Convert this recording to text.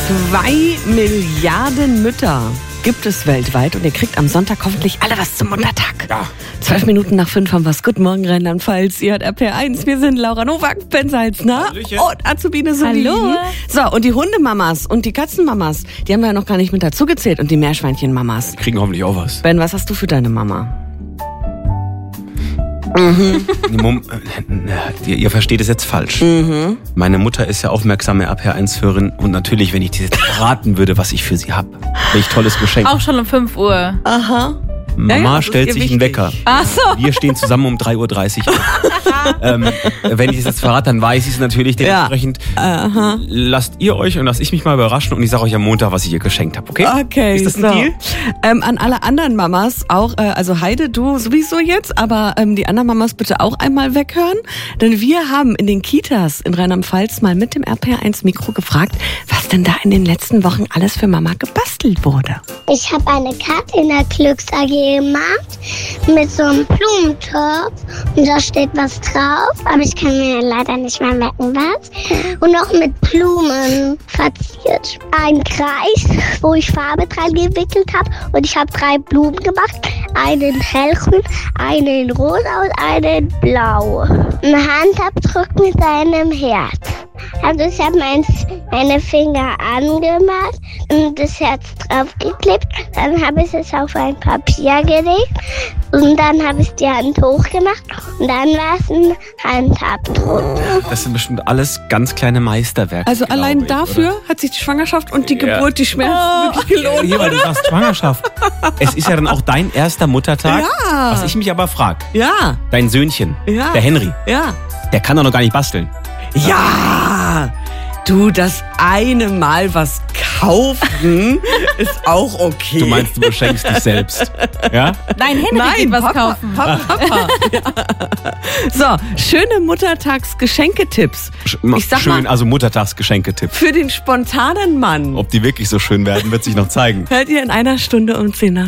2 Milliarden Mütter gibt es weltweit und ihr kriegt am Sonntag hoffentlich alle was zum Muttertag. Ja. 12 Minuten nach 5 haben wir's. Guten Morgen, Rheinland-Pfalz. Ihr hört RPR1. Wir sind Laura Nowak, Ben Salzner Hallöchen. und Azubine Sabine. Hallo. So, und die Hundemamas und die Katzenmamas, die haben wir ja noch gar nicht mit dazugezählt und die Meerschweinchenmamas. Kriegen hoffentlich auch was. Ben, was hast du für deine Mama? Ihr versteht es jetzt falsch. Meine Mutter ist ja aufmerksame RPR1-Hörerin und natürlich, wenn ich dir jetzt verraten würde, was ich für sie habe, welch tolles Geschenk. Auch schon um 5 Uhr. Aha. Mama Ja, das ist stellt ihr sich einen wichtig. Wecker. Ach so. Wir stehen zusammen um 3.30 Uhr. Wenn ich es jetzt verrate, dann weiß ich es natürlich. Dementsprechend lasst ihr euch und lasst ich mich mal überraschen und ich sage euch am Montag, was ich ihr geschenkt habe, okay? Okay, Ist das ein so. Deal? An alle anderen Mamas auch, also Heide, du sowieso jetzt, aber die anderen Mamas bitte auch einmal weghören, denn wir haben in den Kitas in Rheinland-Pfalz mal mit dem RPR1 Mikro gefragt, was denn da in den letzten Wochen alles für Mama gebastelt wurde. Ich habe eine Karte in der Glücks AG gemacht mit so einem Blumentopf und da steht was drauf, aber ich kann mir leider nicht mehr merken, was. Und noch mit Blumen verziert. Ein Kreis, wo ich Farbe dran gewickelt habe und ich habe 3 Blumen gemacht. Einen hellgrün, einen rosa und einen blau. Ein Handabdruck mit einem Herz. Also ich habe meine Finger angemalt und das Herz draufgeklebt. Dann habe ich es auf ein Papier gelegt und dann habe ich die Hand hochgemacht und dann war es ein Handabdruck. Das sind bestimmt alles ganz kleine Meisterwerke. Also allein glaube ich, dafür hat sich die Schwangerschaft und die Ja. Geburt, die Schmerzen wirklich gelohnt. Hier, weil du sagst Schwangerschaft. Es ist ja dann auch dein erster Muttertag. Ja. Was ich mich aber frage, Ja, dein Söhnchen, Ja. der Henry, ja. der kann doch noch gar nicht basteln. Ja, du, das eine Mal was kaufen ist auch okay. Du meinst, du beschenkst dich selbst. Ja? Nein, Henry geht was kaufen. Papa. Ja. So, schöne Muttertags-Geschenketipps. Ich sag Schön, mal, also Muttertagsgeschenketipp. für den spontanen Mann Ob die wirklich so schön werden, wird sich noch zeigen. hört ihr in einer Stunde um 10 nach